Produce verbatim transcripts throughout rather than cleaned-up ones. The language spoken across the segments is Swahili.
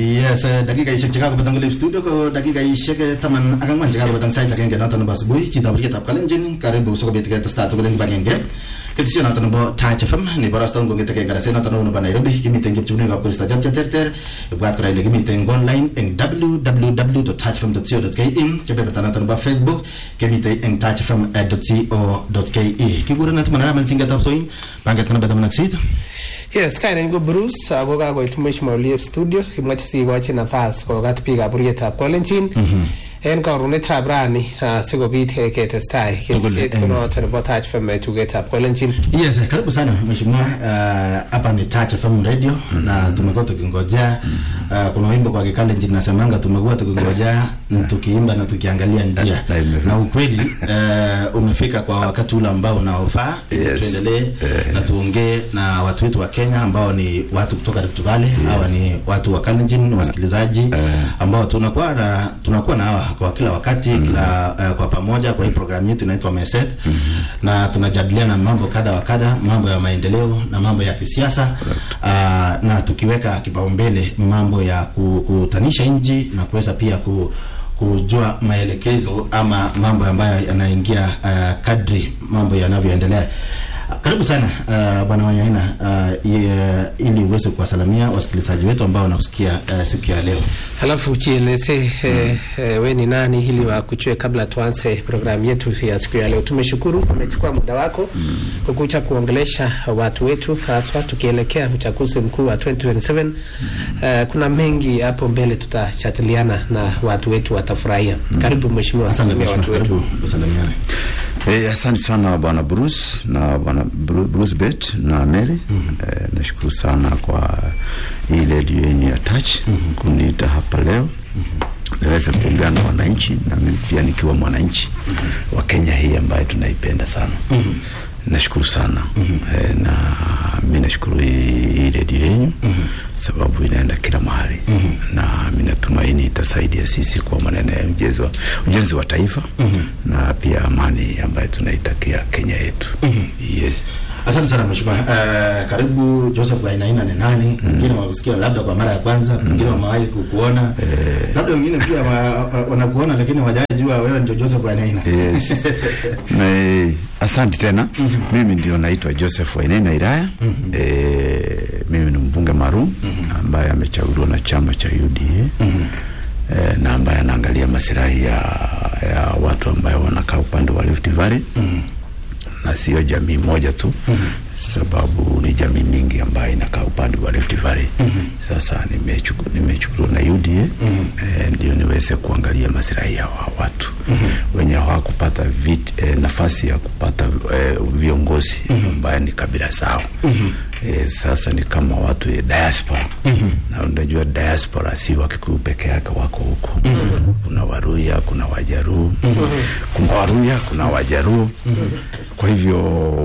Yes, dakika ishek chika kubatang live studio ko dakika ishek taman akang man chika kubatang site akeng gena tan basboy chita bri kitab Kalenjin karibu so bit ka start ko leng bagenge ketisi na tan bo Touch F M ni baraston go ngite kengara sena tan no ba Nairobi kimi tengip chune ga ko sta jar ter ter buat kray le kimi teng online en w w w dot touch f m dot co dot k e kebe tan tan ba Facebook kimi teng en touch f m dot co dot k e kibura na tan man tinga tap soin bangat kana badam naksit. Yes, kaina ngo Bruce agoga go itumesh maulie studio kimwacha si goache nafasi kwa wakati piga buriyeta Kalenjin. Mhm. En karune tabrani sigo bit ke testai kisit kuno tena Touch F M tugeta Kalenjin. Yes, karibu sana mheshimiwa hapa ni Touch F M radio na tumekuwa tukingojea kuna wimbo kwa Kalenjin nasemanga tumekuwa tukingojea tukiimba na tukiangalia njia na ukweli umefika kwa wakati ule ambao unaofaa. Tuendelee na tuongee na watu wetu wa Kenya ambao ni watu kutoka Rift Valley. Hawa ni watu wa Kalenjin, wasikilizaji ambao tunakuwa na tunakuwa na hawa kwa kila wakati mm-hmm. kila uh, kwa pamoja kwa hii programu yetu inaitwa Meset mm-hmm. na tunajadiliana mambo kadha wa kadha, mambo ya maendeleo na mambo ya kisiasa uh, na tukiweka kipaumbele mambo ya kutanisha nchi na kuweza pia ku kujua maelekezo ama mambo ambayo yanaingia uh, kadri mambo yanavyoendelea. Karibu sana uh, bwana Wanyaina uh, ili uweze kuwasalamia wasikilizaji wetu ambao wanakusikia uh, siku ya leo. Halafu ujieleze mm. eh, eh, wewe ni nani ili wakuchue kabla tuanze programu yetu ya siku ya leo. Tumeshukuru umechukua muda wako mm. kukucha kuongelesha watu wetu haswa tukielekea uchaguzi mkuu wa twenty twenty-seven. Mm. Uh, kuna mengi hapo mbele tutachatiliana na watu wetu watafurahia. Mm. Karibu mheshimiwa salamia watu wetu. Salamiane. Eh, asante sana bwana Bruce na bwana Bruce Bet na Mary. Mm-hmm. Eh, nashukuru sana kwa ile radio yenye ya Touch mm-hmm. kuniita hapa leo. Mm-hmm. Naweza kuungana na wananchi na mimi pia nikiwa mwananchi mm-hmm. wa Kenya hii ambayo tunaipenda sana. Mm-hmm. Nashukuru sana. Mm-hmm. Eh, na mimi nashukuru hii radio yenu mm-hmm. sababu inaenda kila mahali. Mm-hmm. na mimi natumaini itasaidia sisi kwa maneno ya ujenzi wa ujenzi wa taifa mm-hmm. na pia amani ambayo tunaitakia Kenya yetu. Mm-hmm. Yes. Asante sana mheshimiwa. Uh, karibu Joseph Wainaina ni nani? Wengine mm. wakusikia labda kwa mara ya kwanza, wengine mm. wamewahi kukuona. Eh. Labda wengine pia wanakuona lakini hawajajua wewe ndio Joseph Wainaina. Yes. Na asante tena. Mm-hmm. Mimi ndio naitwa Joseph Wainaina Iraya. Mm-hmm. Eh, mimi ni mbunge maalum mm-hmm. ambaye amechaguliwa na chama cha U D A. Mm-hmm. Eh, na ambaye anaangalia maslahi ya, ya watu ambao wanakaa upande wa Rift Valley. Mm-hmm. na sio jamii moja tu. Mm-hmm. sababu ni jamii mingi ambayo inakaa upande wa Rift Valley. Mm-hmm. Sasa nimechukua nimechukua na U D A. Mm-hmm. eh, ndio niweze kuangalia maslahi ya watu mm-hmm. wenye hawakupata vit eh, nafasi ya kupata eh, viongozi mm-hmm. ambao ni kabila zao. Mm-hmm. eh, sasa ni kama watu ya diaspora. Mm-hmm. na unajua diaspora si wa Kikuyu peke yake wako huko. Mm-hmm. kuna Waruya, kuna Wajaruo. Mm-hmm. kuna Waruya, kuna Wajaruo. Mm-hmm. kwa hivyo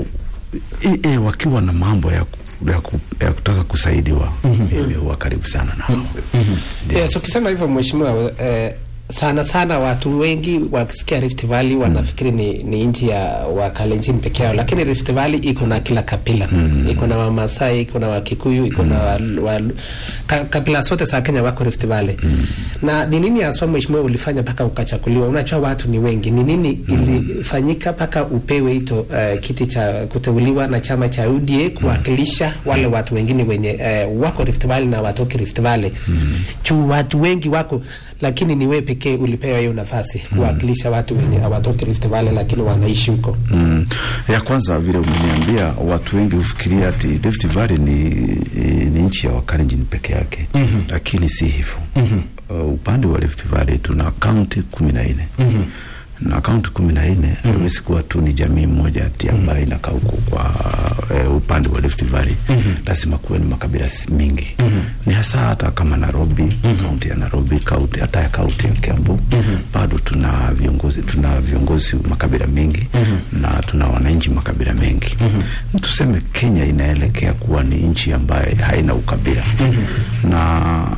e, e, wakiwa na mambo ya, ya, ya kutaka kusaidiwa mm-hmm. mimi huwa karibu sana nao. Mm-hmm. Yes, ukisema hivyo mheshimiwa eh, sana sana watu wengi wakisikia Rift Valley wanafikiri ni, ni nchi ya wa Kalenjin peke yao, lakini Rift Valley iko na kila kabila. Mm. iko na Wamasai, iko na Wakikuyu, iko na mm. wa, ka, kabila zote za Kenya wako Rift Valley. Mm. na ni nini hasa mheshimiwa ulifanya paka ukachakuliwa? Unajua watu ni wengi, ni nini mm. ilifanyika paka upewe ito uh, kiti cha kuteuliwa na chama cha U D A kuwakilisha mm. wale watu wengine wenye uh, wako Rift Valley na watoki Rift Valley? Mm. Juu watu wengi wako lakini ni wewe pekee ulipewa hiyo nafasi kuwakilisha watu wenye hawatoki Rift Valley lakini wanaishi huko. Mm. Ya kwanza vile umeniambia watu wengi ufikiria ati Rift Valley ni ni nchi ya Wakalenjin peke yake. Mm-hmm. lakini si hivyo. Mm-hmm. Uh, upande wa Rift Valley tuna county kumi na nne. Mm-hmm. na county kumi na nne mm-hmm. haiwezi kuwa tu ni jamii moja ati ambayo mm-hmm. inakaa huko kwa uh, upande wa Rift Valley. Mm-hmm. lazima kuwe ni makabila mingi. Mm-hmm. ni hasa hata kama Nairobi, mm-hmm. county ya Nairobi, county hata ya county ya Kiambu. Mm-hmm. bado tuna viongozi tuna viongozi makabila mengi. Mm-hmm. na tuna wananchi makabila mengi. Mm-hmm. tuseme Kenya inaelekea kuwa ni nchi ambayo haina ukabila. Mm-hmm. na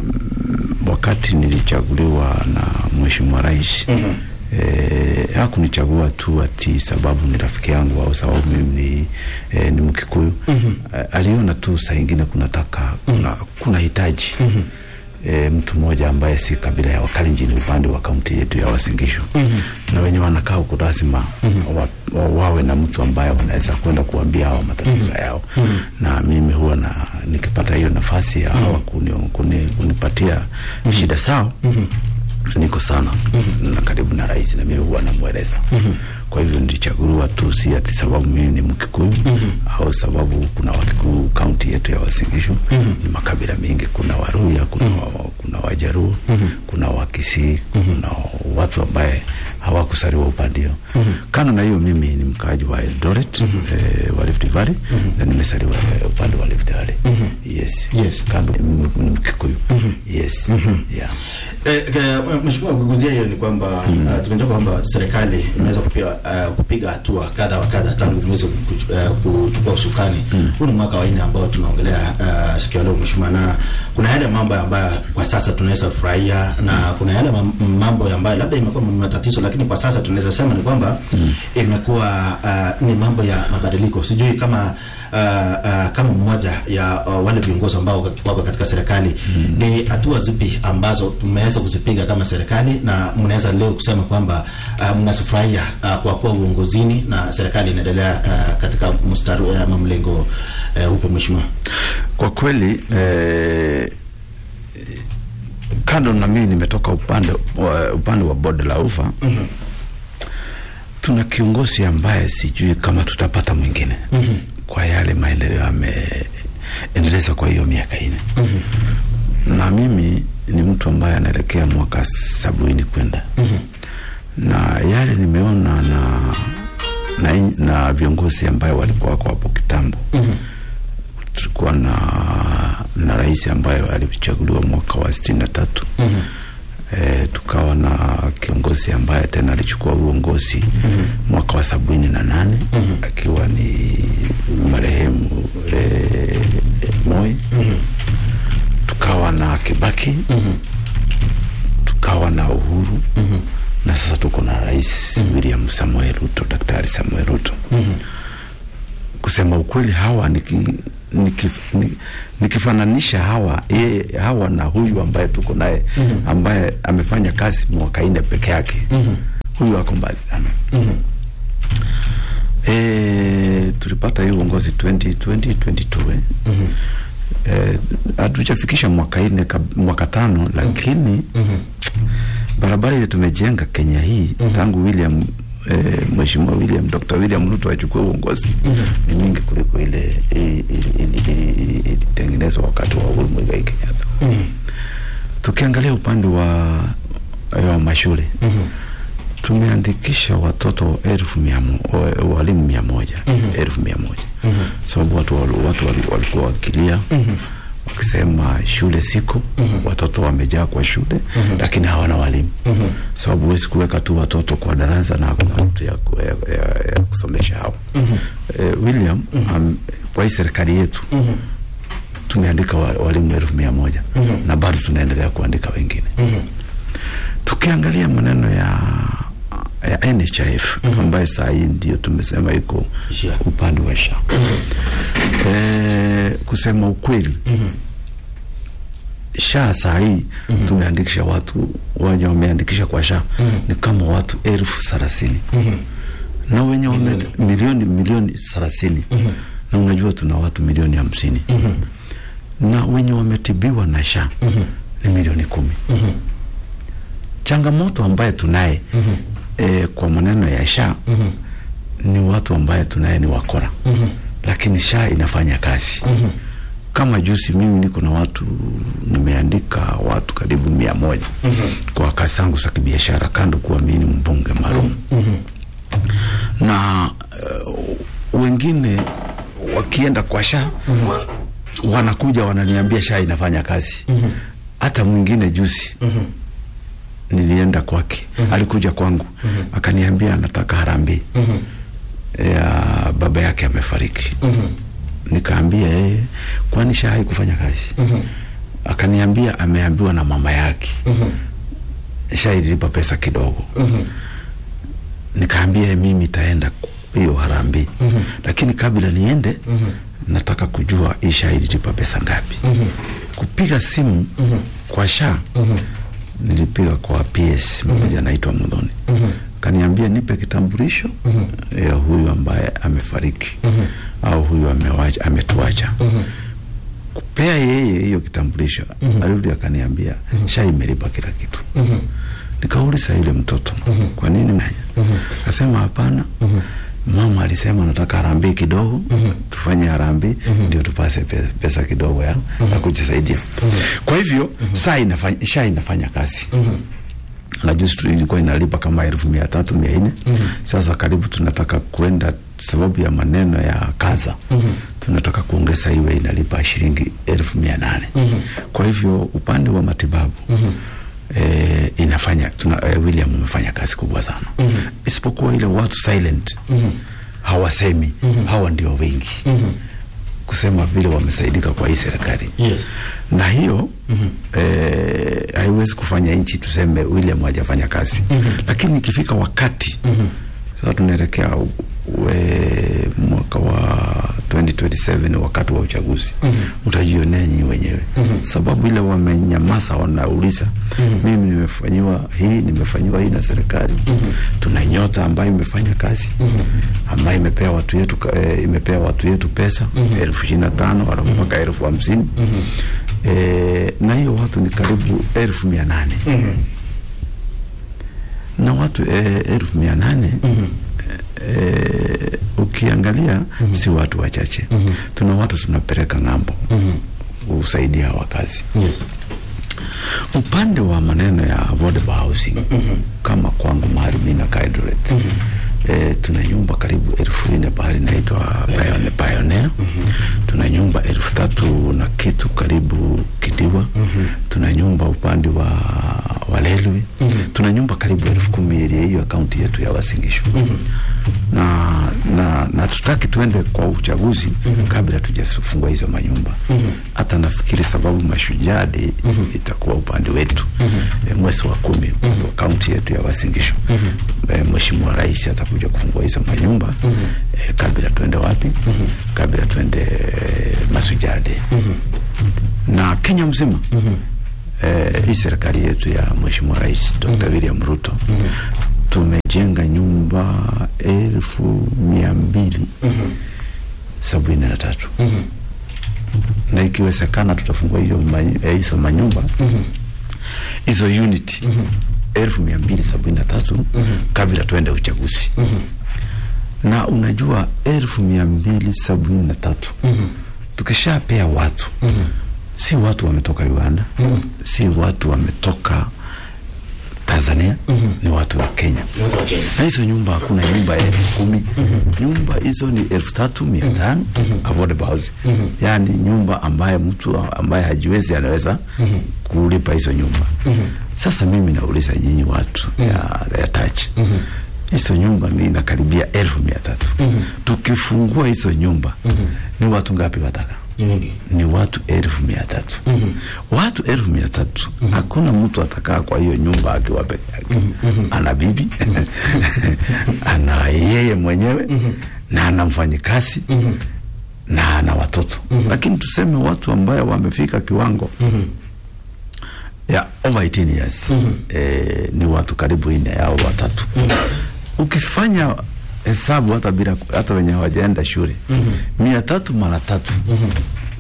wakati nilichaguliwa na mheshimiwa rais mm-hmm. Eh, hakunichagua tu ati sababu ni rafiki yangu au sababu mimi ni eh, ni Mkikuyu. Mm-hmm. eh, aliona tu saa nyingine kunataka kuna mm-hmm. kuna hitaji. Mm-hmm. e, mtu mmoja ambaye si kabila ya Wakalenjin upande wa kaunti yetu ya Uasin Gishu. Mm-hmm. Na wenye wanakaa huko lazima mm-hmm. wa, wa, wawe na mtu ambaye wanaweza kwenda kuambia hawa matatizo mm-hmm. yao. Mm-hmm. Na mimi huwa na nikipata hiyo nafasi ya hawa kuni, kuni, kunipatia mm-hmm. shida zao, mm-hmm. niko sana mm-hmm. na karibu na rais na mimi huwa namweleza. Mm-hmm. Kwa hivyo nilichaguliwa tu si ati sababu mimi ni Mkikuyu mm-hmm. au sababu kuna Wakikuyu kaunti yetu ya Uasin Gishu. Mm-hmm. Ni makabila mengi, kuna Waluhya, kuna mm-hmm. wa, kuna Wajaruo, mm-hmm. kuna Wakisii, mm-hmm. kuna watu ambaye hawakusaliwa upande hiyo. Mm-hmm. Kana na hiyo mimi ni mkaaji wa Eldoret, mm-hmm. eh, wa Rift Valley, mm-hmm. na nimesaliwa upande wa Rift Valley. Mm-hmm. Yes. Yes. Kando ni Mkikuyu. Mm-hmm. Yes. Mm-hmm. Yeah. Eh, mheshimiwa kuguzia hiyo ni kwamba mm-hmm. uh, tunajua kwamba serikali imeweza kupiga uh, kupiga hatua kadha wa kadha tangu mwezi kuchukua uh, usukani. Mm-hmm. Huu ni mwaka wa nne ambao tunaongelea uh, siku ya leo mheshimiwa, na kuna yale mambo ambayo kwa sasa tunaweza furahia mm-hmm. na kuna yale mambo ambayo labda imekuwa matatizo, lakini kwa sasa tunaweza sema ni kwamba mm-hmm. imekuwa uh, ni mambo ya mabadiliko. Sijui kama Uh, uh, kama mmoja ya uh, wale viongozi ambao wako katika serikali mm-hmm. ni hatua zipi ambazo tumeweza kuzipiga kama serikali na mnaweza leo kusema kwamba uh, mnasifurahia uh, kwa kuwa uongozini na serikali inaendelea uh, katika mstari wa uh, mamlengo uh, upe mheshimiwa? Kwa kweli eh, kando na mimi nimetoka upande wa, upande wa bonde la Ufa. Mm-hmm. Tuna kiongozi ambaye sijui kama tutapata mwingine. Mm-hmm. Kwa yale maendeleo ameendeleza kwa hiyo miaka nne. Mm-hmm. Na mimi ni mtu ambaye anaelekea mwaka sabini kwenda. Mm-hmm. Na yale nimeona na na, na viongozi ambaye walikuwa kwa hapo kitambo. Mm-hmm. Tulikuwa na na rais ambaye alichaguliwa mwaka wa sitini na tatu. Mm-hmm. E, tukawa na kiongozi ambaye tena alichukua uongozi mm-hmm. mwaka wa sabini na nane. Mm-hmm. akiwa ni marehemu e, Moi. Mm-hmm. Tukawa na Kibaki. Mm-hmm. tukawa na Uhuru. Mm-hmm. na sasa tuko na rais mm-hmm. William Samoei Ruto, Daktari Samoei Ruto. Mm-hmm. Kusema ukweli hawa niki Nikif, nikifananisha hawa yeye hawa na huyu ambaye tuko naye mm-hmm. ambaye amefanya kazi mwaka nne peke yake. Mm-hmm. Huyu ako mbali sana. Mm-hmm. Eh, tulipata hiyo uongozi twenty twenty twenty-two. Eh. Mm-hmm. Eh, hatujafikisha mwaka nne mwaka tano, lakini mm-hmm. barabara ile tumejenga Kenya hii mm-hmm. tangu William Eh, Mheshimiwa William Doctor William Ruto achukue uongozi mm-hmm. ni mingi kuliko ile ilitengenezwa wakati wa Uhuru Muigai Kenyatta. Mm-hmm. Tukiangalia upande wa wa mashule mm-hmm. tumeandikisha watoto elfu mia moja, walimu mia moja, mm-hmm. elfu mia moja. Mm-hmm. Sababu watu watu walikuwa wakilia mm-hmm. wakisema shule siko, mm-hmm. watoto wamejaa kwa shule, mm-hmm. lakini hawana walimu. Mm-hmm. Sababu huwezi kuweka tu watoto kwa darasa na hakuna mtu ya, ya, ya, ya kusomesha hao. Mm-hmm. eh, William mm-hmm. um, kwa hii serikali yetu mm-hmm. tumeandika walimu elfu mia moja. Mm-hmm. na bado tunaendelea kuandika wengine. Mm-hmm. Tukiangalia maneno ya ya N H I F mm-hmm. ambaye saa hii ndio tumesema iko sure. upande wa SHA. Mm-hmm. eh, kusema ukweli mm-hmm. SHA saa hii mm-hmm. tumeandikisha watu wenye wameandikisha kwa SHA mm-hmm. ni kama watu elfu thelathini. Mm-hmm. na wenye wame mm-hmm. milioni milioni thelathini. Mm-hmm. na unajua tuna watu milioni hamsini. Mm-hmm. na wenye wametibiwa na SHA mm-hmm. ni milioni kumi. Mm-hmm. Changamoto ambaye tunaye mm-hmm. E, kwa maneno ya SHA mm-hmm. ni watu ambaye tunaye ni wakora. Mm-hmm. lakini SHA inafanya kazi. Mm-hmm. Kama juzi mimi niko na watu nimeandika watu karibu mia moja mm-hmm. kwa kazi zangu za kibiashara kando kuwa mimi mbunge maalum. Mm-hmm. na uh, wengine wakienda kwa SHA mm-hmm. wanakuja wananiambia SHA inafanya kazi. Mm-hmm. hata mwingine juzi mm-hmm. nilienda kwake. Mm-hmm. alikuja kwangu. Mm-hmm. akaniambia anataka harambee. Mm-hmm. ya baba yake amefariki. Mm-hmm. nikaambia yeye kwani SHA haikufanya kazi? Mm-hmm. akaniambia ameambiwa na mama yake. Mm-hmm. SHA ilipa pesa kidogo. Mm-hmm. nikaambia mimi nitaenda hiyo harambee. Mm-hmm. lakini kabla niende mm-hmm. nataka kujua SHA ilipa pesa ngapi. Mm-hmm. kupiga simu mm-hmm. kwa kwa sha Mhm. nilipiga kwa P S mmoja anaitwa Mudhoni. Mhm. Kaniambia nipe kitambulisho Mhm. ya huyu ambaye amefariki. Mhm. Au huyu amewacha ametuacha. Mhm. Kupea yeye hiyo kitambulisho, Mhm. alirudi akaniambia Mhm. sha imelipa kila kitu. Mhm. Nikauliza yule mtoto, Mhm. kwa nini nanya? Mhm. Akasema hapana. Mhm. Mama alisema nataka harambee kidogo, Mhm. tufanye harambee Mhm. ndio tupase pesa, pesa kidogo ya Mhm. ya kujisaidia. Mhm. Kwa hivyo saa inafanya sha inafanya kazi. Mhm. Na just ilikuwa inalipa kama elfu mia tatu mia nne. Mhm. Sasa karibu tunataka kwenda, sababu ya maneno ya kaza. Mhm. Tunataka kuongeza iwe inalipa shilingi elfu mia nane. Mhm. Kwa hivyo upande wa matibabu Mhm. eh, inafanya tuna, eh, William umefanya kazi kubwa sana. Mhm. Isipokuwa ile watu silent. Mhm. Hawasemi. Mhm. Hawa ndio wengi. Mhm. Kusema vile wamesaidika kwa hii serikali. Yes. Na hiyo Mhm. eh, haiwezi kufanya nchi tuseme William hajafanya kazi. Mhm. Lakini ikifika wakati Mhm. sasa tunaelekea we mwaka wa twenty twenty-seven wakati wa uchaguzi. Mhm. Mtajionea nyinyi wenyewe. Mhm. Sababu ile wamenyamaza wanauliza. Mhm. Mimi nimefanyiwa hii, nimefanyiwa hii na serikali. Mhm. Tuna nyota ambayo imefanya kazi. Mhm. Ambayo imepea watu yetu eh, imepea watu yetu pesa Mhm. elfu ishirini na tano au mpaka elfu hamsini. Mhm. Eh, na hiyo watu ni karibu elfu mia nane. Mhm. Na watu eh, elfu mia nane. Mhm. Eh, ukiangalia Mhm. si watu wachache. Mhm. Tuna watu tunapeleka ng'ambo Mhm. usaidia wakazi. Yes. Upande wa maneno ya affordable housing, Mhm. kama kwangu mahali mimi na Eldoret, Mhm. eh, tuna nyumba karibu elfu nne bahari inaitwa Pioneer, Pioneer. Mhm. Tuna nyumba elfu tatu na kitu karibu Kidiwa. Mhm. Tuna nyumba upande wa Walelwi. Mhm. Tuna nyumba karibu elfu kumi area hiyo akaunti yetu ya Uasin Gishu. Mhm. na na na tutaki tuende kwa uchaguzi Mhm. kabla tujafungua hizo manyumba. Mhm. Hata nafikiri sababu Mashujaa Day Mhm. itakuwa upande wetu. Mhm. E, mwezi wa kumi Mhm. kwa kaunti yetu ya Uasin Gishu. Mhm. E, Mheshimiwa Rais atakuja kufungua hizo manyumba. Mhm. E, kabla tuende wapi? Mhm. Kabla tuende e, Mashujaa Day. Mhm. Na Kenya mzima. Mhm. Eh, hii serikali yetu ya Mheshimiwa Rais Doctor Mhm. William Ruto. Mhm. Tumejenga nyumba elfu mia mbili Mhm. sabini na tatu. Mhm. Na ikiwezekana tutafungua hiyo hizo manyumba Mhm. hizo unit Mhm. elfu mia mbili sabini na tatu Mhm. kabla tuende uchaguzi. Mhm. Na unajua elfu mia mbili sabini na tatu Mhm. tukishapea watu, Mhm. si watu wametoka Uganda, Mhm. si watu wametoka Tanzania, Mhm. ni watu wa Kenya. Watu wa Kenya. Na hizo nyumba hakuna nyumba ya elfu kumi. Mhm. Nyumba hizo ni elfu tatu mia tano Mhm. affordable housing. Mhm. Yani nyumba ambaye mtu ambaye hajiwezi anaweza Mhm. kulipa hizo nyumba. Mhm. Sasa mimi nauliza nyinyi watu Mhm. ya, ya touch. Mhm. Hizo nyumba ni inakaribia elfu mia tatu. Mhm. Tukifungua hizo nyumba, Mhm. ni watu ngapi wataka? Nyingi. Ni watu elfu mia tatu. Mhm. Watu elfu mia tatu. Mhm. Hakuna mtu atakaa kwa hiyo nyumba akiwa peke yake. Mhm. Ana bibi, ana yeye mwenyewe, Mhm. na ana mfanyikazi, Mhm. na ana watoto. Mhm. Lakini tuseme watu ambaye wamefika kiwango Mhm. ya over eighteen years. Mhm. Eh, ni watu karibu nne au watatu. Mhm. Ukifanya hesabu hata bila hata wenye hawajaenda shule, Mhm. mia tatu mara tatu, Mhm.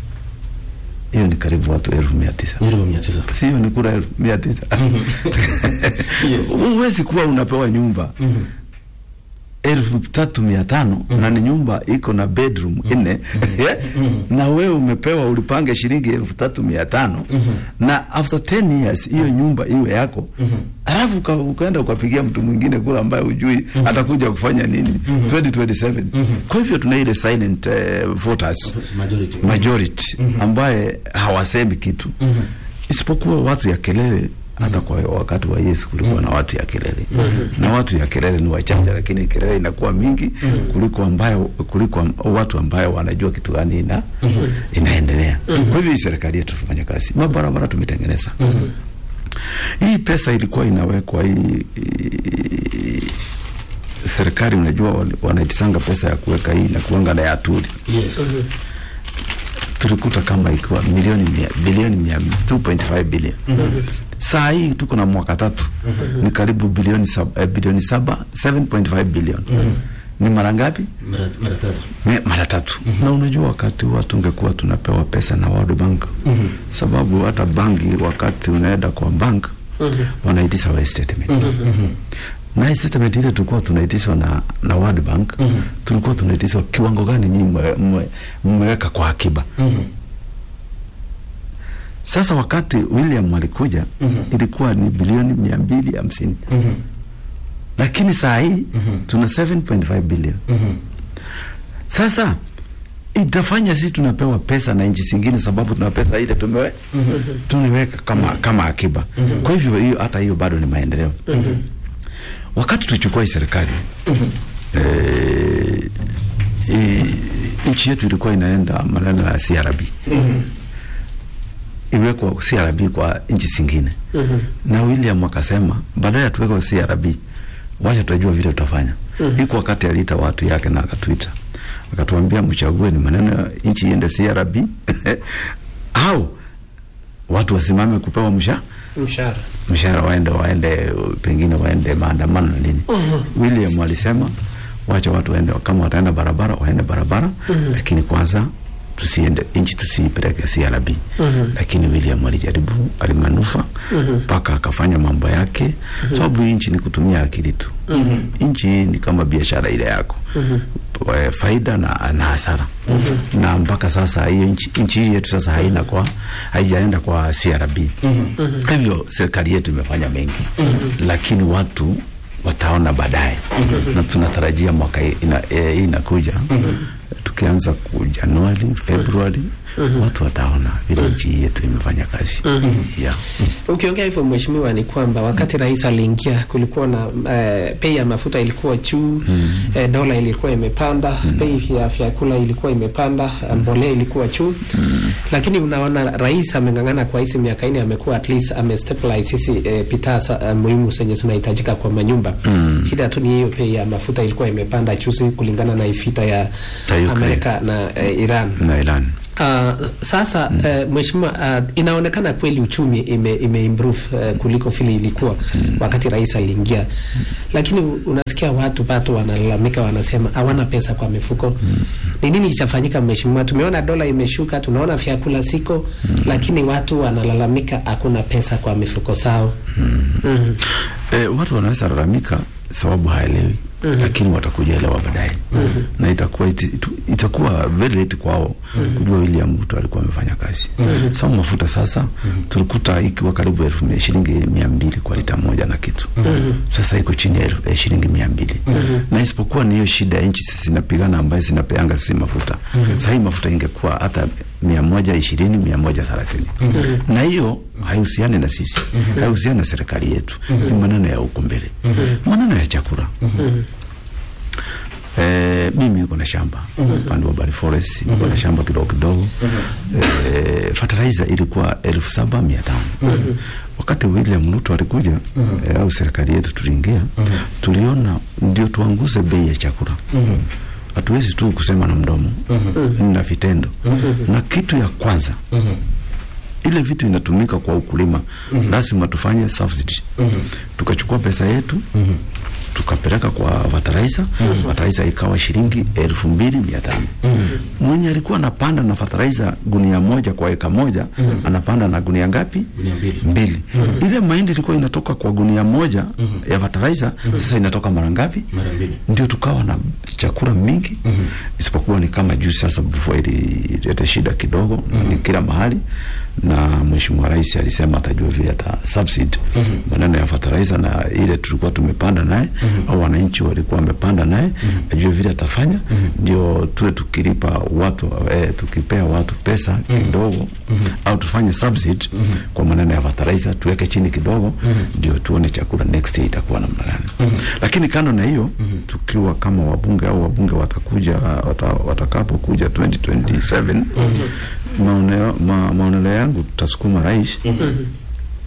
hiyo ni karibu watu elfu mia tisa. Elfu mia tisa. Sio ni kura elfu mia tisa. Mhm. Yes. Huwezi kuwa unapewa nyumba Mhm. elfu tatu mia tano Mhm. na ni nyumba iko na bedroom nne. Mhm. Na wewe umepewa ulipange shilingi elfu tatu mia tano. Mhm. Na after ten years hiyo nyumba iwe yako. Mhm. Alafu uka, ukaenda ukapigia mtu mwingine kula ambaye hujui Mhm. atakuja kufanya nini Mhm. twenty twenty-seven. Mhm. Kwa hivyo tuna ile silent uh, voters Majority. majority Mhm. ambaye hawasemi kitu. Mhm. Isipokuwa watu ya kelele. Hata kwa wakati wa Yesu kulikuwa na watu ya kelele. Mhm. Na watu ya kelele ni wachache, lakini kelele inakuwa mingi Mhm. kuliko ambayo kuliko watu ambayo wanajua kitu gani ina Mhm. inaendelea. Mhm. Kwa hivyo hii serikali yetu tunafanya kazi. Mabarabara tumetengeneza. Mhm. Hii pesa ilikuwa inawekwa hii, hii serikali unajua wanaitisanga pesa ya kuweka hii na kuanga na ya turi. Yes. tulikuta kama ikiwa milioni mia, bilioni mia, two point five billion. Mm-hmm. Saa hii tuko na mwaka tatu. Mm-hmm. Ni karibu bilioni saba, eh, bilioni saba, seven point five billion. Mm-hmm. Ni mara ngapi? Mara tatu. Mara tatu. Mm-hmm. Na unajua wakati huo tungekuwa tunapewa pesa na World Bank. Mm-hmm. Sababu hata banki wakati unaenda kwa bank, mm-hmm, wanaitisha wa statement. Mm-hmm. Na statement ile tulikuwa tunaitishwa na na World Bank, mm-hmm, tulikuwa tunaitishwa kiwango gani nyinyi mmeweka kwa akiba. Mm-hmm. Sasa wakati William alikuja, mm-hmm, ilikuwa ni bilioni mia mbili hamsini. Mm-hmm. Lakini saa hii, mm-hmm, tuna seven point five billion. Mm-hmm. Sasa itafanya sisi tunapewa pesa na nchi zingine sababu tuna pesa ile tumewe, mm-hmm, tunaweka kama kama akiba. Mm-hmm. Kwa hivyo hiyo hata hiyo bado ni maendeleo. Mm-hmm. Wakati tuchukua hii serikali, mm-hmm, eh, e, nchi yetu ilikuwa inaenda maneno ya C R B. Mm-hmm. Iwekwa C R B kwa nchi zingine. Mm-hmm. Na William akasema baada ya tuwekwa C R B, wacha tujue vile tutafanya. Mm-hmm. Iko wakati aliita watu yake na akatuita. Akatuambia mchague ni maneno nchi iende C R B au watu wasimame kupewa mshahara. Mshahara. Mshahara waende waende pengine waende maandamano na nini. Mm-hmm. William alisema wacha watu waende, kama wataenda barabara waende barabara. Mm-hmm. Lakini kwanza tusiende nchi tusipeleke C R B. Mm-hmm. Lakini William alijaribu, alimanufa mpaka, mm-hmm, akafanya mambo yake. Mm-hmm. Sababu nchi ni kutumia akili tu. Mm-hmm. Nchi ni kama biashara ile yako. Mm-hmm. Faida na, na hasara. Mm-hmm. Na mpaka sasa hiyo nchi nchi yetu sasa haina kwa haijaenda kwa C R B. Mm-hmm. Hivyo serikali yetu imefanya mengi. Mm-hmm. Lakini watu wataona baadaye. Mm-hmm. Na tunatarajia mwaka ina, e, inakuja. Mm-hmm. Tukianza ku Januari, Februari, mm-hmm, watu wataona vile nchi yetu imefanya kazi. Mm-hmm. Yeah. Ukiongea hivyo mheshimiwa, ni kwamba wakati rais aliingia kulikuwa na eh, bei ya mafuta ilikuwa juu. Mm-hmm. eh, dola ilikuwa imepanda. Mm-hmm. Bei ya vyakula ilikuwa imepanda. Mbolea ilikuwa juu. Mm-hmm. Lakini unaona rais amengangana kwa hizo miaka nne, amekuwa at least amestabilize hizi eh, pitasa eh, muhimu zenye zinahitajika kwa manyumba. Mm-hmm. Shida tu ni hiyo bei ya mafuta ilikuwa imepanda juu kulingana na vita ya Amerika na eh, Iran. Na Iran. Uh, sasa, mm, uh, mheshimiwa, uh, inaonekana kweli uchumi ime, ime improve uh, kuliko vile ilikuwa, mm, wakati rais aliingia. Mm. Lakini unasikia watu watu wanalalamika, wanasema hawana pesa kwa mifuko. Mm. Ni nini kitafanyika mheshimiwa? Tumeona dola imeshuka, tunaona vyakula siko, mm, lakini watu wanalalamika hakuna pesa kwa mifuko sao. Mm. Mm. Eh, watu wanaweza lalamika sababu haelewi. Mm-hmm. Lakini watakuja elewa baadaye. Mm-hmm. Na itakuwa it, it, itakuwa very late kwao. Mm-hmm. Kujua William Ruto alikuwa amefanya kazi. Mm-hmm. Sawa mafuta sasa, mm-hmm, tulikuta ikiwa karibu elfu mia shilingi mia mbili kwa lita moja na kitu. Mm-hmm. Sasa iko chini ya eh, shilingi mia mbili. Mm-hmm. Na isipokuwa ni hiyo shida ya nchi sisi zinapigana ambayo zinapeanga sisi mafuta. Mm-hmm. Sasa hii mafuta ingekuwa hata mia moja ishirini, mia moja thelathini. Mm-hmm. Na hiyo haihusiani na sisi. Mm-hmm. Haihusiani na serikali yetu. Mm-hmm. Ni maneno ya huko mbele. Mm-hmm. Maneno ya chakula. Mm-hmm. Eh, mimi niko na shamba upande, mm-hmm, wa Bari Forest. Niko, mm-hmm, na shamba kidogo kidogo. Mm-hmm. Eh, fertilizer ilikuwa elfu saba mia tano. Mm-hmm. Wakati William Ruto alikuja, mm-hmm, eh, au serikali yetu tuliingia, mm-hmm, tuliona ndio tuanguze bei ya chakula. Mm-hmm. Hatuwezi tu kusema na mdomo. Mm-hmm. Na vitendo. Mm-hmm. Na kitu ya kwanza, mm-hmm, ile vitu inatumika kwa ukulima, mm-hmm, lazima tufanye subsidy. Mm-hmm. Tukachukua pesa yetu, mm-hmm, tukapeleka kwa fertilizer. Mm-hmm. Fertilizer ikawa shilingi elfu mbili mia tano. Mm-hmm. Mwenye alikuwa anapanda na fertilizer gunia moja kwa eka moja, mm-hmm, anapanda na gunia ngapi? Gunia mbili. Mbili. Mm-hmm. Ile mahindi ilikuwa inatoka kwa gunia moja, mm-hmm, ya fertilizer, mm-hmm, sasa inatoka mara ngapi? Mara mbili. Ndio tukawa na chakula mingi. Mm-hmm. Isipokuwa ni kama juu sasa before ili ileta shida kidogo. Mm-hmm. Ni kila mahali, na mheshimiwa rais alisema atajua vile ata subsidy. Mm-hmm. Maneno ya fertilizer na ile tulikuwa tumepanda naye, mm-hmm, au wananchi walikuwa wamepanda naye, mm-hmm, ajue vile atafanya. Mm-hmm. Ndio tuwe tukilipa watu, eh, tukipea watu pesa, mm-hmm, kidogo, mm-hmm, au tufanye subsidy, mm-hmm, kwa maneno ya fertilizer tuweke chini kidogo. Mm-hmm. Ndio tuone chakula next year itakuwa namna gani. Mm-hmm. Lakini kando na hiyo, mm-hmm, tukiwa kama wabunge au wabunge watakuja wata, watakapo kuja twenty twenty-seven, mm-hmm, maoneo ma, maoneo yangu tutasukuma rais. Mm-hmm.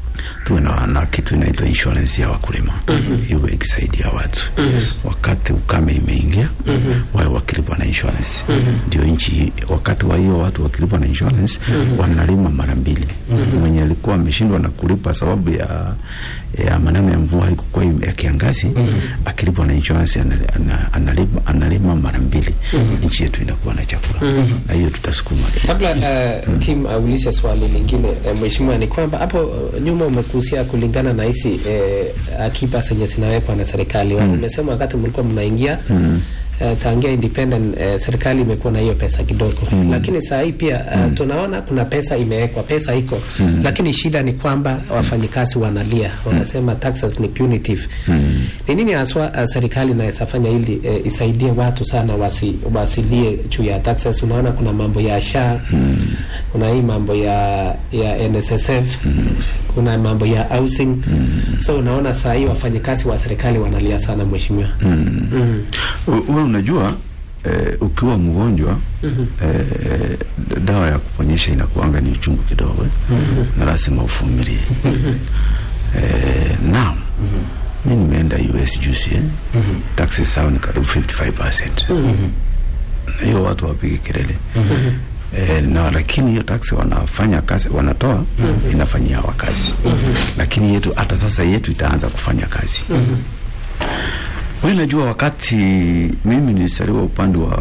tuwe na, na kitu inaitwa insurance ya wakulima mm-hmm. iwe ikisaidia watu mm-hmm. wakati ukame imeingia mm-hmm. wawe wakilipwa na insurance mm-hmm. ndio nchi wakati wa hiyo watu wakilipwa na insurance mm-hmm. wanalima mara mbili mm-hmm. mwenye alikuwa ameshindwa na kulipa sababu ya ya maneno ya mvua haikuwa ya kiangazi mm-hmm. akilipwa na insurance analima, analima, analima mara mbili mm-hmm. nchi yetu inakuwa na chakula mm-hmm. na hiyo tutasukuma. Kabla uh, mm-hmm. team aulize uh, swali lingine uh, mheshimiwa, ni kwamba hapo uh, nyuma umekusia kulingana na hizi uh, akiba zenye zinawekwa na serikali mm-hmm. umesema wakati mlikuwa mnaingia mm-hmm. Uh, tangia independent uh, serikali imekuwa na hiyo pesa kidogo mm. lakini saa hii pia uh, mm. tunaona kuna pesa imewekwa, pesa iko mm. lakini shida ni kwamba wafanyikazi wanalia wanasema taxes ni punitive mm. ni nini haswa uh, serikali inaweza fanya ili uh, isaidie watu sana wasi wasilie juu ya taxes? Unaona kuna mambo ya S H A mm. kuna hii mambo ya ya N S S F mm. kuna mambo ya housing mm. so unaona saa hii wafanyikazi wa serikali wanalia sana mheshimiwa. mm. mm. Wewe unajua eh, ukiwa mgonjwa mm-hmm. eh, dawa ya kuponyesha inakuanga ni uchungu kidogo mm-hmm. na lazima uvumilie mm-hmm. eh, now mm-hmm. mimi nimeenda U S juzi eh? mm-hmm. taxes sawa ni karibu fifty-five percent mm-hmm. na hiyo watu wapige kelele mm-hmm. Eh, na lakini hiyo taxi wanafanya kazi wanatoa mm-hmm. inafanyia wakazi mm-hmm. lakini yetu hata sasa yetu itaanza kufanya kazi mm-hmm. wewe unajua wakati mimi nilisaliwa upande wa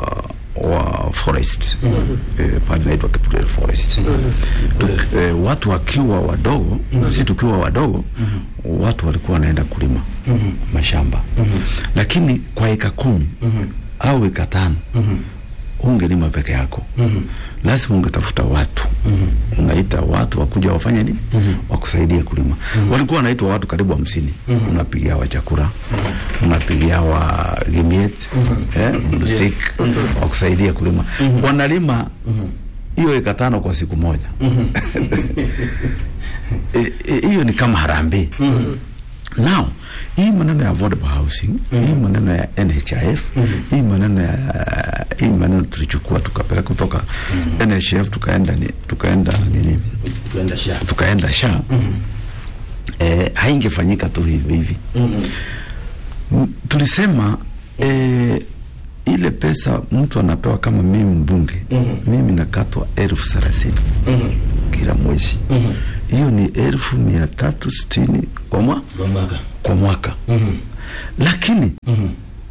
wa forest mm-hmm. eh, pande naitwa Kipulele Forest mm-hmm. Tuk, eh, watu wakiwa wadogo mm-hmm. si tukiwa wadogo mm-hmm. watu walikuwa wanaenda kulima mm-hmm. mashamba mm-hmm. lakini kwa eka kumi mm-hmm. au eka tano mm-hmm. ungelima peke yako mm-hmm. lazima ungetafuta watu mm-hmm. unaita watu wakuja wafanye nini mm-hmm. wakusaidia kulima mm-hmm. walikuwa wanaitwa watu karibu hamsini mm-hmm. unapigia wa chakula mm-hmm. unapigia wa gimiet mm-hmm. eh muziki yes. mm-hmm. wakusaidia kulima mm-hmm. wanalima hiyo mm-hmm. eka tano kwa siku moja mm-hmm. e, e, hiyo ni kama harambee mm-hmm. now hii maneno ya affordable housing mm-hmm. hii maneno ya N H I F mm-hmm. hii maneno ya hii maneno tulichukua tukapeleka kutoka mm-hmm. N H I F tukaenda ni tukaenda nini tukaenda S H A tukaenda S H A mm-hmm. eh haingefanyika tu hivi hivi mm-hmm. tulisema eh ile pesa mtu anapewa kama mimi mbunge mm-hmm. mimi nakatwa elfu thelathini mm-hmm. kila mwezi hiyo mm-hmm. ni elfu mia tatu sitini kwa mwaka kwa mwaka mm-hmm. lakini mm-hmm.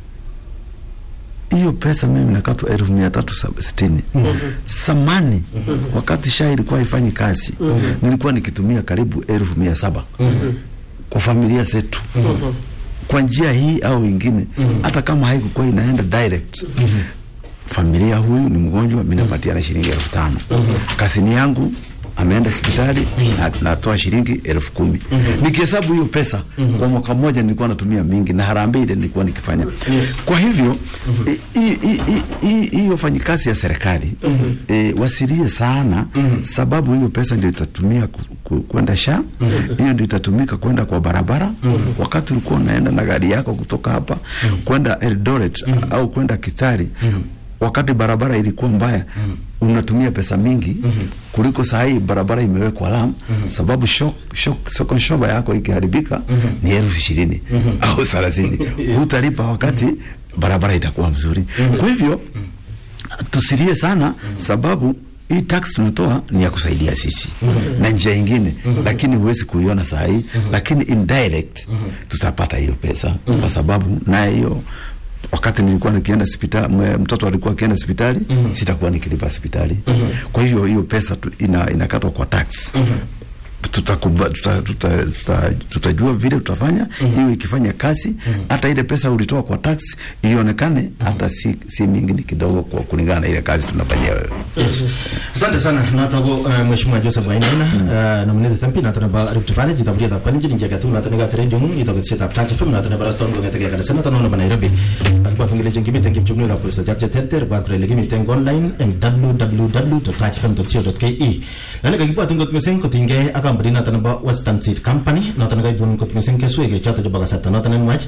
hiyo pesa mimi nakatwa elfu mia tatu sitini mm-hmm. samani mm-hmm. wakati S H A ilikuwa haifanyi kazi mm-hmm. nilikuwa nikitumia karibu elfu mia saba mm-hmm. kwa familia zetu mm-hmm. kwa njia hii au ingine mm-hmm. hata kama haikuwa inaenda direct mm-hmm. familia huyu ni mgonjwa mimi napatia na shilingi elfu tano mm-hmm. kasini yangu ameenda hospitali mm-hmm. na natoa shilingi elfu kumi mm-hmm. nikihesabu hiyo pesa mm-hmm. kwa mwaka mmoja nilikuwa natumia mingi na harambee ile nilikuwa nikifanya yes. kwa hivyo hii hii wafanyikazi ya serikali mm-hmm. e, wasilie sana mm-hmm. sababu hiyo pesa ndio itatumia kwenda S H A hiyo mm-hmm. ndio itatumika kwenda kwa barabara mm-hmm. wakati ulikuwa unaenda na gari yako kutoka hapa mm-hmm. kwenda Eldoret mm-hmm. au kwenda Kitale mm-hmm. wakati barabara ilikuwa mbaya mm. unatumia pesa mingi mm-hmm. kuliko saa hii barabara imewekwa alama mm-hmm. sababu shock shock soko shoba yako ikiharibika mm-hmm. ni elfu ishirini mm-hmm. au thelathini hutalipa wakati mm-hmm. barabara itakuwa mzuri mm-hmm. kwa hivyo mm-hmm. tusilie sana mm-hmm. sababu hii tax tunatoa ni ya kusaidia sisi mm-hmm. na njia nyingine mm-hmm. lakini huwezi kuiona saa hii mm-hmm. lakini indirect mm-hmm. tutapata hiyo pesa mm-hmm. kwa sababu na hiyo wakati nilikuwa nikienda hospitali mtoto alikuwa akienda hospitali mm-hmm. sitakuwa nikilipa hospitali mm-hmm. kwa hiyo hiyo pesa tu, ina inakatwa kwa tax mm-hmm. tutakuba tuta, tuta, tuta, tutajua vile tutafanya mm-hmm. hiyo ikifanya kazi mm-hmm. hata ile pesa ulitoa kwa tax ionekane mm-hmm. hata si si mingi ni kidogo kwa kulingana na ile kazi tunafanyia wewe. Yes. Asante sana na tago uh, mheshimiwa Joseph Wainaina mm-hmm. uh, na mnene tampi na tana Rift Valley jitafutia da kwani njia gatu na tana gatu radio mungu itoka seta Touch F M na tana baraston kwa katika kada sana tana na Nairobi alikuwa tungile jingimi thank you mchumuni la polisi jaje tete kwa kule ligi mitengo online and w w w dot touch f m dot co dot k e na nika kipo tungo tumesenko tinge aka mbina tana ba Western Seed Company na tana ga ivon ko tumesenke suege chata jobaga sata na tana match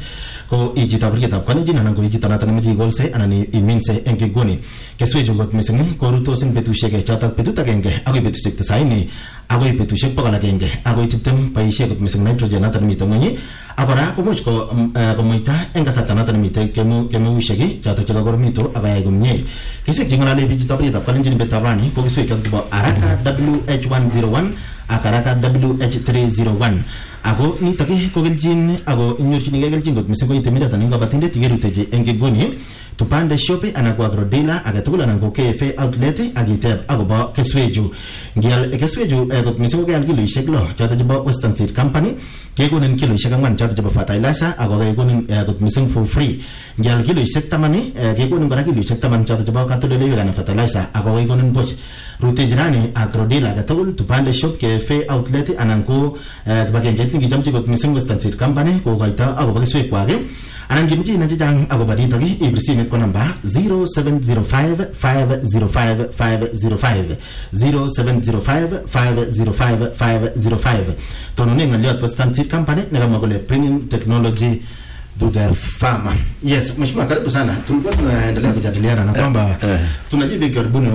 ko ichito brigetab Kalenjin anan ko ichito noto nemeche igolse anan iminse eng kigoni keswechu kot mising ko rutos eng betusiek chotok betut agenge agoi betusiek tisaini agoi betusiek bokol agenge agoi tiptem boisie kot mising nitrogen noto nemite ng'ony akora komuch ko komuita eng kasarta noto nemite kemeusiek chotok chekakoromitu akoyai komie keswek cheng'olole bichuto brigetab Kalenjin betutab rani ko keswek chotok chebo Araka W H one oh one ak Araka W H three oh one ako nitok ko kelchin ako inyorchinigei kelchin kot mising ko itemindet anan kabatindet yerutechi eng kigoni tupande shope anan ko agrodila age tugul anan ko K F A outlet agiteb akobo keswechu ngial keswechu kot mising ko keal kiloisiek lo choto chebo Western Seed Company kekonin kiloisiek ang'wan choto chebo fertilizer ako kekonin kot mising for free ngial kiloisiek taman kekonin kora kiloisiek taman choto chebo katoldoleiwek anan fertilizer ako kekonin buch rute jirani agrodila age tugul tupande shop K F A outlet anan ko kibagengeit nikichamchi kot mising Western Seed Company ko koito akobo keswek kwak anan kimeche ina chechang akobo nitok ibir simet ko namba zero seven zero five five zero five five zero five zero seven zero five five zero five five zero five tonone ng'oliot Western Seed Company nekamwa kole bringing technology to the farmer. Yes, mheshimiwa karibu sana. Tulikuwa tunaendelea kujadiliana na kwamba tunajibu karibuni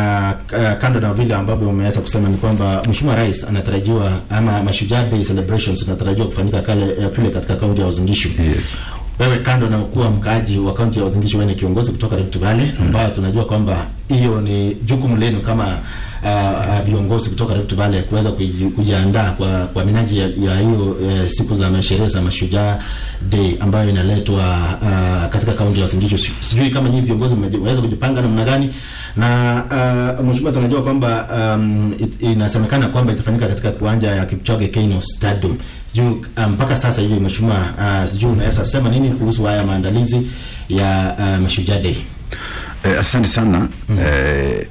kando na vile ambavyo umeweza kusema ni kwamba mheshimiwa rais anatarajiwa ama Mashujaa Day celebrations zinatarajiwa kufanyika kale kule katika kaunti ya Uasin Gishu. Yes. Wewe kando na kuwa mkaaji wa kaunti ya Uasin Gishu, wewe ni kiongozi kutoka Rift Valley ambayo mm. tunajua kwamba hiyo ni jukumu lenu kama viongozi uh, kutoka Rift Valley kuweza kujiandaa kwa kwa minaji ya hiyo uh, siku za sherehe za Mashujaa Day ambayo inaletwa uh, katika kaunti ya Uasin Gishu. Sijui kama nyinyi viongozi mmeweza kujipanga namna gani, na uh, mheshimiwa tunajua kwamba um, it, inasemekana kwamba itafanyika katika kiwanja ya Kipchoge Keino Stadium. Juu mpaka um, sasa hivi mheshimiwa uh, sijui unaweza sema nini kuhusu haya maandalizi ya uh, Mashujaa Day? Eh, asante sana mm-hmm. eh,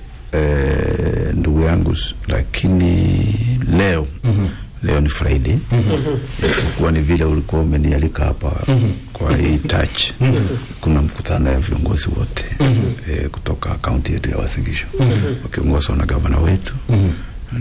eh, ndugu yangu, lakini leo mm-hmm. leo ni Friday mm-hmm. kwa ni vile ulikuwa umenialika hapa mm-hmm. kwa hii touch mm-hmm. kuna mkutano ya viongozi wote mm-hmm. eh, kutoka kaunti yetu ya Uasin Gishu mm-hmm. wakiongozwa na gavana wetu mm-hmm.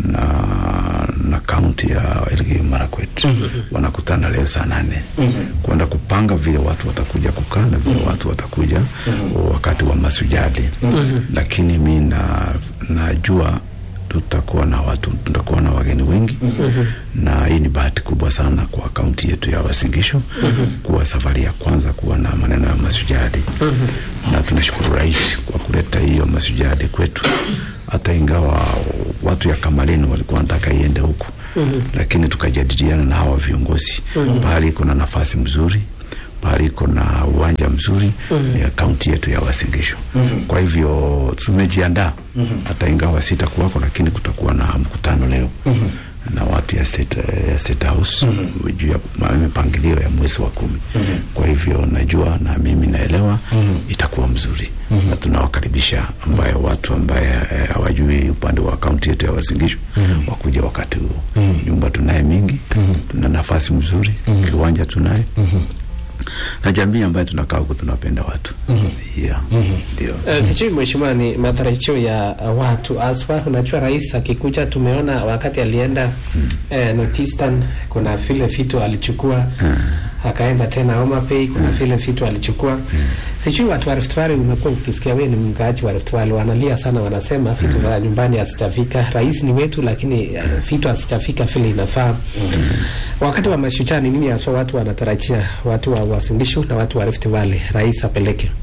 na na kaunti ya Elgeyo Marakwet mm-hmm. wanakutana leo saa nane mm-hmm. kwenda kupanga vile watu watakuja kukaa na vile mm-hmm. watu watakuja mm-hmm. wakati wa Mashujaa Day mm-hmm. lakini mimi na najua tutakuwa na watu tutakuwa na wageni wengi mm-hmm. na hii ni bahati kubwa sana kwa kaunti yetu ya Uasin Gishu mm-hmm. kuwa safari ya kwanza kuwa na maneno ya Mashujaa Day mm-hmm. na tunashukuru rais kwa kuleta hiyo Mashujaa Day kwetu, hata ingawa watu ya Kamaleni walikuwa wanataka iende huku mm-hmm. lakini tukajadiliana na hawa viongozi mm-hmm. pahali kuna nafasi mzuri, pahali kuna uwanja mzuri mm-hmm. ni kaunti yetu ya Uasin Gishu mm-hmm. kwa hivyo tumejiandaa mm-hmm. hata ingawa sitakuwako, lakini kutakuwa na mkutano leo mm-hmm. na watu ya state, ya state house mm-hmm. juu ya mipangilio ya mwezi wa kumi mm-hmm. kwa hivyo najua na mimi naelewa mm-hmm. itakuwa mzuri mm-hmm. na tunawakaribisha ambaye watu ambaye hawajui upande wa kaunti yetu ya Uasin Gishu mm-hmm. wakuja wakati huo mm-hmm. nyumba tunaye mingi mm-hmm. tuna nafasi mzuri mm-hmm. kiwanja tunaye mm-hmm. na jamii ambayo tunakaa huko tunapenda watu mm-hmm. yeah mm-hmm. ndio uh, sijui mheshimiwa ni matarajio ya uh, watu aswa. Unajua rais akikuja, tumeona wakati alienda mm. eh, Northeastern kuna vile vitu alichukua mm. akaenda tena Homa Bay kuna mm. vile vitu alichukua mm. sijui watu wa Rift Valley, umekuwa ukisikia wewe ni mkaaji wa Rift Valley, wanalia sana, wanasema vitu vya mm. nyumbani hasitafika. Rais ni wetu lakini uh, vitu hasitafika vile inafaa mm. wakati wa Mashujaa ni nini haswa watu wanatarajia, watu wa Uasin Gishu na watu wa Rift Valley rais apeleke?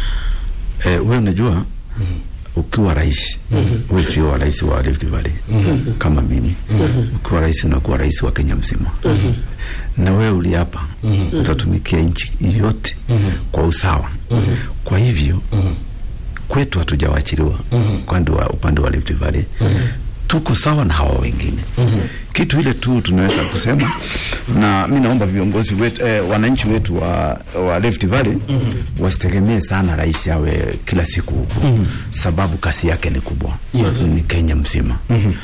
Eh, wewe unajua mm-hmm. ukiwa rais mm-hmm. wewe sio rais wa Rift Valley mm-hmm. kama mimi mm-hmm. ukiwa rais unakuwa rais wa Kenya mzima mm-hmm. na wewe uliapa mm-hmm. utatumikia nchi yote mm-hmm. kwa usawa mm-hmm. kwa hivyo mm-hmm. kwetu hatujawachiliwa mm-hmm. upande wa upande wa Rift Valley mm-hmm. tuko sawa na hawa wengine mm-hmm. kitu ile tu tunaweza kusema na mimi naomba viongozi wetu eh, wananchi wetu wa wa Rift Valley mm-hmm. wasitegemee sana rais awe kila siku huko mm-hmm. sababu kasi yake ni kubwa mm-hmm. ni Kenya mzima mm-hmm.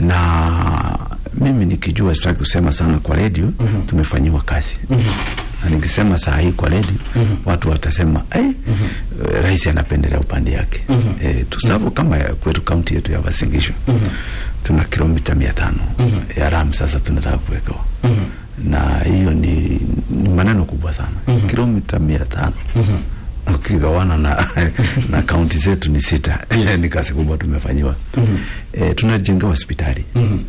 na mimi nikijua sitaki kusema sana kwa radio mm-hmm. tumefanyiwa kazi mm-hmm. na nikisema saa hii kwa radio mm-hmm. watu watasema eh mm-hmm. rais anapendelea upande yake mm-hmm. eh tusabu mm-hmm. kama kwetu kaunti yetu ya Uasin Gishu mm-hmm. tuna kilomita mia tano mm-hmm. ya ram sasa tunataka kuweka mm-hmm. na hiyo ni, ni maneno kubwa sana. Mm-hmm. Kilomita mia tano. Mm-hmm. Ukigawana na na kaunti zetu ni sita. Yes. Ni kazi kubwa tumefanyiwa. Mm-hmm. E, tunajenga hospitali. Mm-hmm.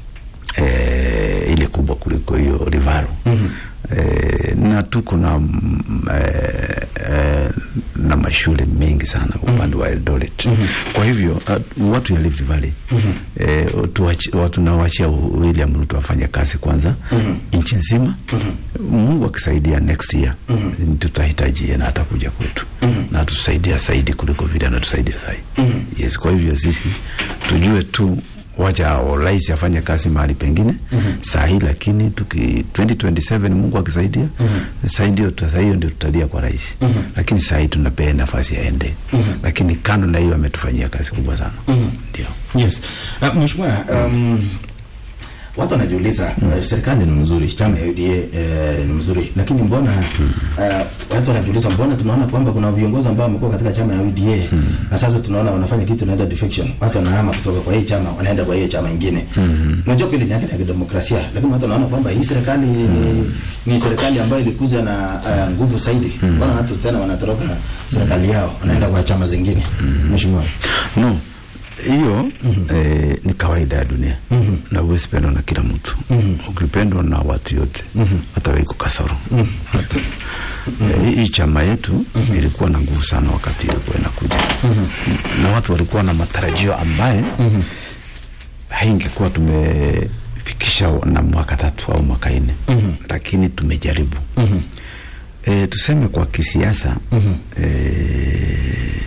E, ile kubwa kuliko hiyo Rivaro. Mm-hmm. E, na tuko na e, e, na mashule mengi sana upande mm-hmm. wa Eldoret. Mm-hmm. Kwa hivyo uh, watu ya Rift Valley mm-hmm. e, tuwachi, watu nawachia William Ruto afanye kazi kwanza mm-hmm. nchi nzima. Mm-hmm. Mungu akisaidia next year mm-hmm. tutahitaji na atakuja kwetu mm-hmm. na tusaidia zaidi kuliko vile anatusaidia sasa. Mm-hmm. Yes, kwa hivyo sisi tujue tu wacha rais afanye kazi mahali pengine mm-hmm. sahi, lakini tuki twenty twenty-seven Mungu akisaidia mm-hmm. sahi ndio tutasahi ndio tutalia kwa rais mm-hmm. lakini sahi tunapea nafasi aende mm-hmm. lakini kando na hiyo ametufanyia kazi kubwa sana mm-hmm. ndio. Yes. Uh, mheshimiwa, um, watu wanajiuliza mm. uh, serikali ni mzuri, chama ya U D A uh, ni mzuri, lakini mbona mm. uh, watu wanajiuliza mbona tunaona kwamba kuna viongozi ambao wamekuwa katika chama ya U D A mm. na sasa tunaona wanafanya kitu inaitwa defection, watu wanahama kutoka kwa hii chama wanaenda kwa hii chama nyingine. Mm. Unajua kweli ni haki ya demokrasia, lakini watu wanaona kwamba hii serikali mm. ni, ni serikali ambayo ilikuja na uh, nguvu zaidi. Mbona mm. watu tena wanatoroka serikali yao wanaenda kwa chama zingine? Mheshimiwa. Mm. No. Hiyo mm-hmm. eh, ni kawaida ya dunia mm-hmm. na uwezi pendwa na kila mtu mm-hmm. ukipendwa na watu yote mm-hmm. hata wiko kasoro mm-hmm. eh, hii chama yetu mm-hmm. ilikuwa na nguvu sana wakati ilikuwa inakuja mm-hmm. na watu walikuwa na matarajio ambaye mm-hmm. haingekuwa tumefikisha na mwaka tatu au mwaka nne mm-hmm. lakini tumejaribu mm-hmm. eh, tuseme kwa kisiasa mm-hmm. eh,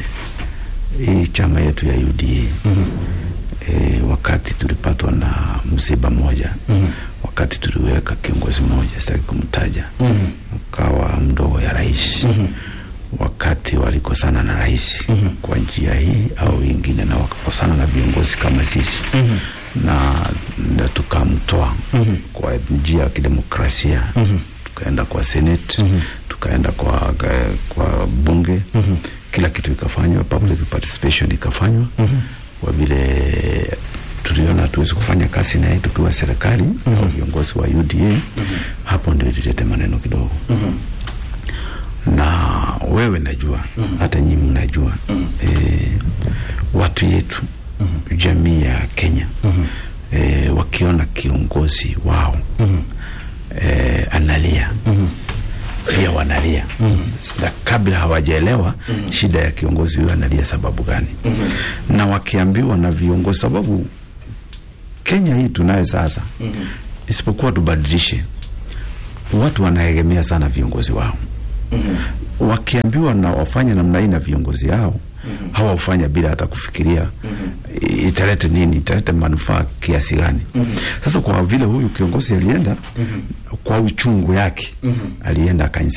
hii chama yetu ya U D A mm-hmm. e, wakati tulipatwa na msiba moja mm-hmm. wakati tuliweka kiongozi mmoja sitaki kumtaja mm-hmm. ukawa mdogo ya rais mm-hmm. wakati walikosana na rais mm-hmm. kwa njia hii au ingine na wakakosana na viongozi kama sisi mm-hmm. na, na tukamtoa mm-hmm. kwa njia ya kidemokrasia mm-hmm. tukaenda kwa Senate mm-hmm. tukaenda kwa, kwa bunge mm-hmm. kila kitu ikafanywa, public participation ikafanywa mm-hmm. kwa vile tuliona tuwezi kufanya kazi na hii tukiwa serikali mm-hmm. au viongozi wa U D A mm-hmm. hapo ndio tulete maneno kidogo mm-hmm. na wewe najua mm-hmm. hata nyinyi mnajua mm-hmm. e, watu yetu mm-hmm. jamii ya Kenya mm-hmm. e, wakiona kiongozi wao mm-hmm. e, analia mm-hmm. pia wanalia mm-hmm. na kabla hawajaelewa mm-hmm. shida ya kiongozi huyo analia sababu gani mm-hmm. na wakiambiwa na viongozi, sababu Kenya hii tunaye sasa mm-hmm. isipokuwa tubadilishe, watu wanaegemea sana viongozi wao mm-hmm. wakiambiwa na wafanye namna hii na viongozi yao mm-hmm. hawafanya bila hata kufikiria mm-hmm. italete nini, italete manufaa kiasi gani mm-hmm. Sasa kwa vile huyu kiongozi alienda mm-hmm. kwa uchungu yake mm-hmm. alienda